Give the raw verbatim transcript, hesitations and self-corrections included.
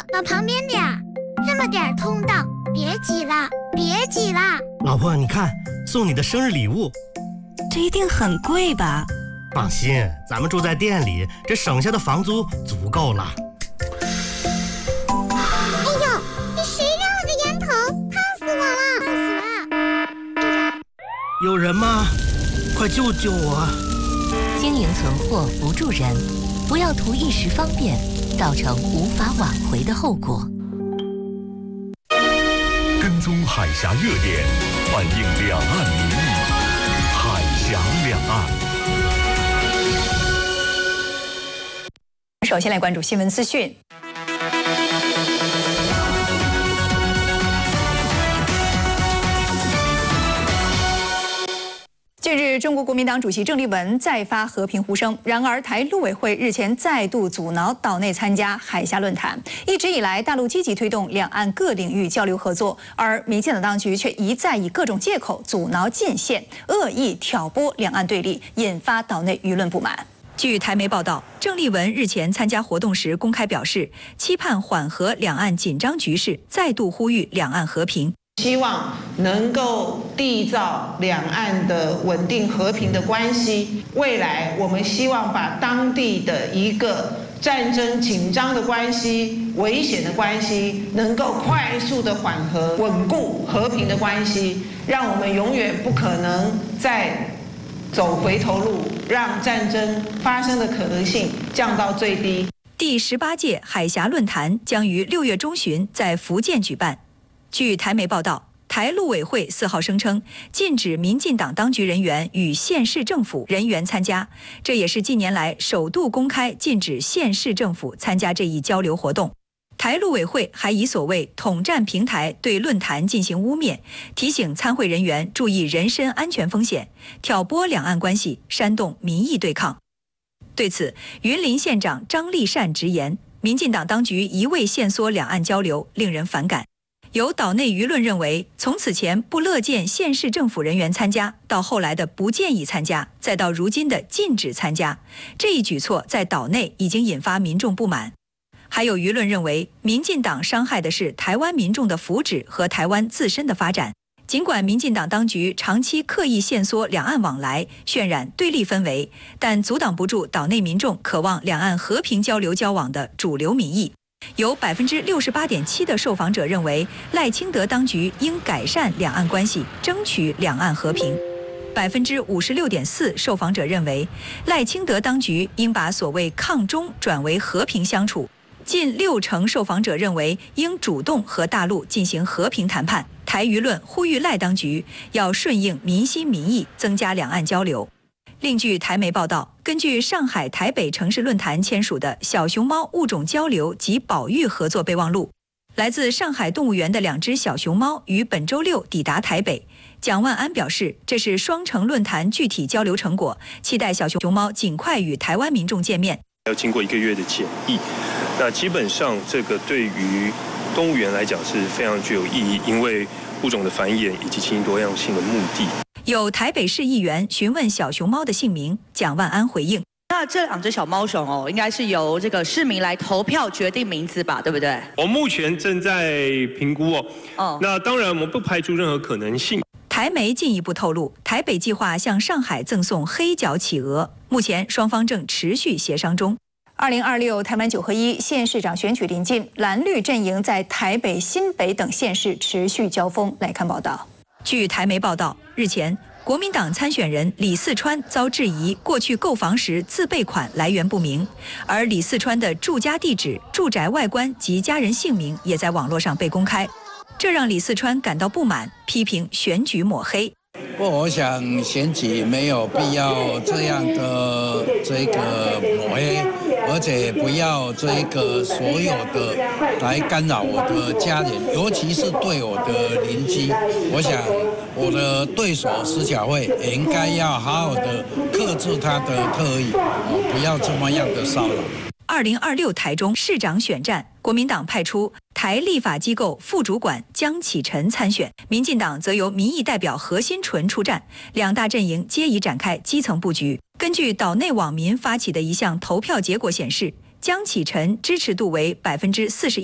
往旁边点儿，这么点儿通道，别挤了，别挤了。 老婆，你看，送你的生日礼物。 这一定很贵吧？ 放心，咱们住在店里，这省下的房租足够了。 哎呦，这谁让了个烟头？烫死我了！烫死了！ 有人吗？快救救我！ 经营存货不助人，不要图一时方便，造成无法挽回的后果。 跟踪海峡热点，反映两岸民意，海峡两岸。 首先来关注新闻资讯。近日，中国国民党主席郑丽文再发和平呼声。然而，台陆委会日前再度阻挠岛内参加海峡论坛。一直以来，大陆积极推动两岸各领域交流合作，而民进党当局却一再以各种借口阻挠进线，恶意挑拨两岸对立，引发岛内舆论不满。据台媒报道，郑丽文日前参加活动时公开表示，期盼缓和两岸紧张局势，再度呼吁两岸和平。 希望能够缔造两岸的稳定和平的关系。未来我们希望把当地的一个战争紧张的关系、危险的关系，能够快速的缓和、稳固和平的关系，让我们永远不可能再走回头路，让战争发生的可能性降到最低。 第十八届海峡论坛将于六月中旬在福建举办。据台媒报道，台陆委会四号声称，禁止民进党当局人员与县市政府人员参加，这也是近年来首度公开禁止县市政府参加这一交流活动。台陆委会还以所谓统战平台对论坛进行污蔑，提醒参会人员注意人身安全风险，挑拨两岸关系，煽动民意对抗。对此，云林县长张立善直言，民进党当局一味限缩两岸交流，令人反感。有岛内舆论认为，从此前不乐见县市政府人员参加，到后来的不建议参加，再到如今的禁止参加，这一举措在岛内已经引发民众不满。还有舆论认为，民进党伤害的是台湾民众的福祉和台湾自身的发展。尽管民进党当局长期刻意限缩两岸往来，渲染对立氛围，但阻挡不住岛内民众渴望两岸和平交流交往的主流民意。有百分之六十八点七的受访者认为，赖清德当局应改善两岸关系，争取两岸和平。百分之五十六点四受访者认为，赖清德当局应把所谓抗中转为和平相处。近六成受访者认为，应主动和大陆进行和平谈判。台舆论呼吁赖当局要顺应民心民意，增加两岸交流。另据台媒报道，根据上海、台北城市论坛签署的小熊猫物种交流及保育合作备忘录，来自上海动物园的两只小熊猫于本周六抵达台北。蒋万安表示，这是双城论坛具体交流成果，期待小熊猫尽快与台湾民众见面。 要经过一个月的检疫，那基本上这个对于动物园来讲是非常具有意义，因为物种的繁衍以及基因多样性的目的。 有台北市议员询问小熊猫的姓名，蒋万安回应： 那这两只小猫熊哦，应该是由这个市民来投票决定名字吧，对不对？ 我目前正在评估哦。哦，那当然我们不排除任何可能性。 台媒进一步透露，台北计划向上海赠送黑脚企鹅，目前双方正持续协商中。二零二六台湾九合一县市长选举临近，蓝绿阵营在台北、新北等县市持续交锋。来看报道。据台媒报道，日前，国民党参选人李四川遭质疑过去购房时自备款来源不明，而李四川的住家地址、住宅外观及家人姓名也在网络上被公开，这让李四川感到不满，批评选举抹黑。 不，我想选举没有必要这样的这个抹黑，而且不要这个所有的来干扰我的家人，尤其是对我的邻居。我想我的对手施小慧也应该要好好的克制他的特意，不要这么样的骚扰。 二零二六台中市长选战，国民党派出台立法机构副主管江启臣参选，民进党则由民意代表何新纯出战，两大阵营皆已展开基层布局。根据岛内网民发起的一项投票结果显示，江启臣支持度为百分之四十。